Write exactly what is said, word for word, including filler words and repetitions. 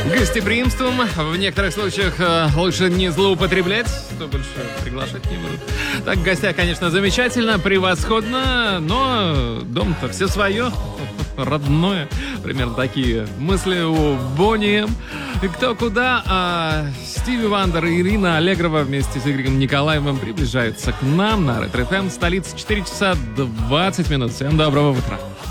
Гостеприимством в некоторых случаях э, лучше не злоупотреблять, то больше приглашать не будут. Так, в гостях, конечно, замечательно, превосходно, но дом-то все свое, родное. Примерно такие мысли у Бонни М. Кто куда, а Стиви Вандер и Ирина Аллегрова вместе с Игорем Николаевым приближаются к нам на Ретро эф эм, столица, четыре часа двадцать минут. Всем доброго утра.